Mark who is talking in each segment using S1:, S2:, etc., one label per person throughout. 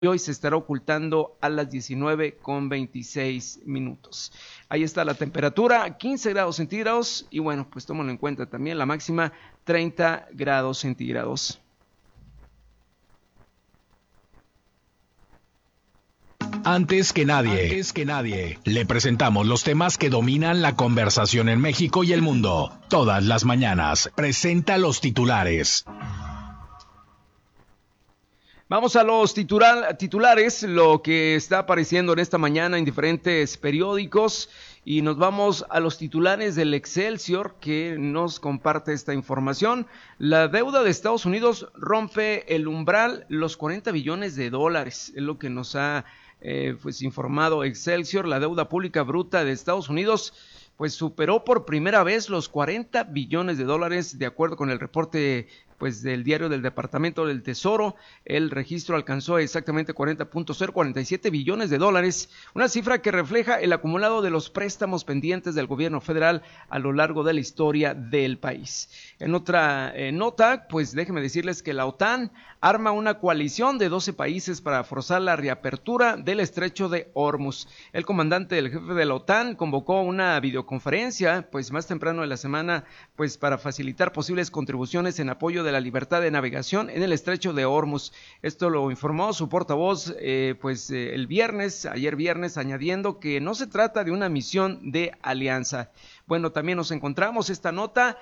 S1: hoy se estará ocultando a las 19:26. Ahí está la temperatura, 15 grados centígrados, y bueno, pues tómalo en cuenta también la máxima, 30 grados centígrados.
S2: Antes que nadie, le presentamos los temas que dominan la conversación en México y el mundo. Todas las mañanas, presenta los titulares.
S1: Vamos a los titulares, lo que está apareciendo en esta mañana en diferentes periódicos, y nos vamos a los titulares del Excelsior, que nos comparte esta información. La deuda de Estados Unidos rompe el umbral, los 40 billones de dólares, es lo que nos ha informado Excelsior. La deuda pública bruta de Estados Unidos pues superó por primera vez los 40 billones de dólares, de acuerdo con el reporte del diario del Departamento del Tesoro. El registro alcanzó exactamente 40.047 billones de dólares, una cifra que refleja el acumulado de los préstamos pendientes del gobierno federal a lo largo de la historia del país. En otra nota, pues déjenme decirles que la OTAN arma una coalición de 12 países para forzar la reapertura del estrecho de Hormuz. El comandante del jefe de la OTAN convocó una videoconferencia, más temprano de la semana, para facilitar posibles contribuciones en apoyo de la libertad de navegación en el estrecho de Hormuz. Esto lo informó su portavoz, ayer viernes, añadiendo que no se trata de una misión de alianza. Bueno, también nos encontramos esta nota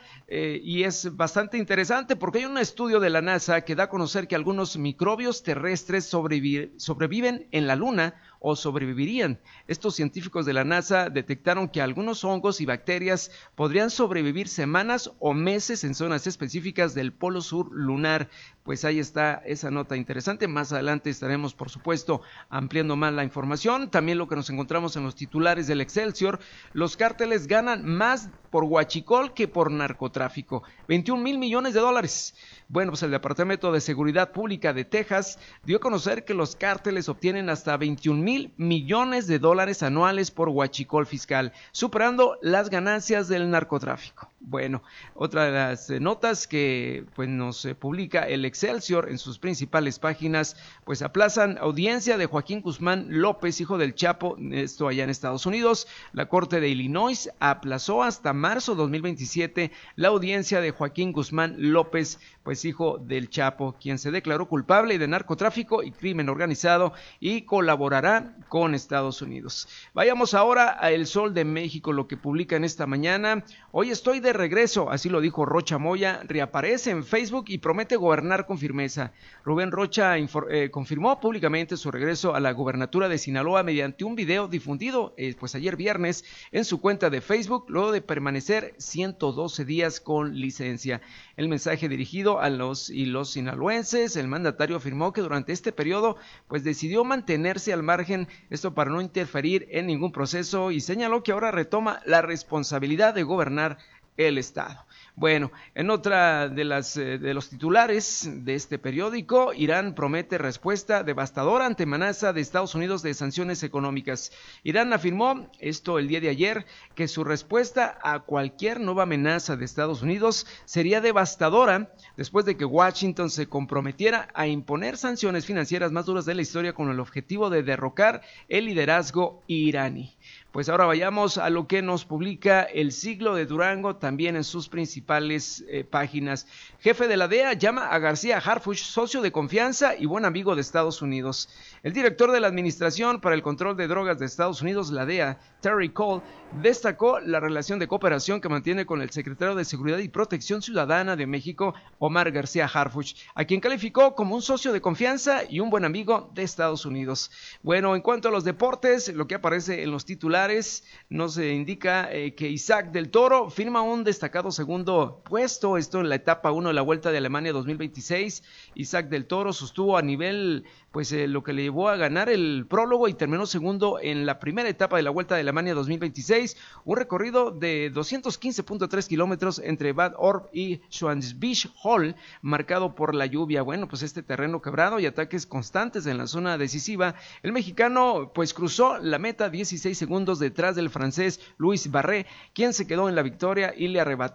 S1: y es bastante interesante porque hay un estudio de la NASA que da a conocer que algunos microbios terrestres sobreviven en la Luna o sobrevivirían. Estos científicos de la NASA detectaron que algunos hongos y bacterias podrían sobrevivir semanas o meses en zonas específicas del polo sur lunar. Pues ahí está esa nota interesante. Más adelante estaremos, por supuesto, ampliando más la información. También lo que nos encontramos en los titulares del Excelsior: los cárteles ganan más por huachicol que por narcotráfico, 21,000 millones de dólares. Bueno, pues el Departamento de Seguridad Pública de Texas dio a conocer que los cárteles obtienen hasta 21,000 millones de dólares anuales por huachicol fiscal, superando las ganancias del narcotráfico. Bueno, otra de las notas que nos publica el Excelsior en sus principales páginas, aplazan audiencia de Joaquín Guzmán López, hijo del Chapo, esto allá en Estados Unidos. La Corte de Illinois aplazó hasta marzo 2027 la audiencia de Joaquín Guzmán López, hijo del Chapo, quien se declaró culpable de narcotráfico y crimen organizado y colaborará con Estados Unidos. Vayamos ahora a El Sol de México, lo que publica en esta mañana. Hoy estoy de regreso, así lo dijo Rocha Moya, reaparece en Facebook y promete gobernar con firmeza. Rubén Rocha confirmó públicamente su regreso a la gubernatura de Sinaloa mediante un video difundido ayer viernes en su cuenta de Facebook, luego de permanecer 112 días con licencia. El mensaje dirigido a los sinaloenses: el mandatario afirmó que durante este periodo decidió mantenerse al margen, esto para no interferir en ningún proceso, y señaló que ahora retoma la responsabilidad de gobernar el estado. Bueno, en otra de los titulares de este periódico, Irán promete respuesta devastadora ante amenaza de Estados Unidos de sanciones económicas. Irán afirmó esto el día de ayer, que su respuesta a cualquier nueva amenaza de Estados Unidos sería devastadora después de que Washington se comprometiera a imponer sanciones financieras más duras de la historia con el objetivo de derrocar el liderazgo iraní. Ahora vayamos a lo que nos publica El Siglo de Durango, también en sus principales páginas. Jefe de la DEA llama a García Harfuch socio de confianza y buen amigo de Estados Unidos. El director de la Administración para el Control de Drogas de Estados Unidos, la DEA, Terry Cole, destacó la relación de cooperación que mantiene con el secretario de Seguridad y Protección Ciudadana de México, Omar García Harfuch, a quien calificó como un socio de confianza y un buen amigo de Estados Unidos. Bueno, en cuanto a los deportes, lo que aparece en los titulares nos indica que Isaac del Toro firma un destacado segundo puesto, esto en la etapa 1 de la Vuelta de Alemania 2026. Isaac del Toro sostuvo a nivel lo que le llevó a ganar el prólogo y terminó segundo en la primera etapa de la Vuelta de Alemania 2026, un recorrido de 215.3 kilómetros entre Bad Orb y Schwarzbach-Hall, marcado por la lluvia. Bueno, este terreno quebrado y ataques constantes en la zona decisiva, el mexicano cruzó la meta 16 segundos detrás del francés Louis Barret, quien se quedó en la victoria y le arrebató el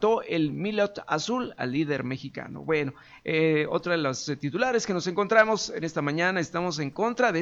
S1: el Milot Azul al líder mexicano. Bueno, otra de los titulares que nos encontramos en esta mañana, estamos en contra de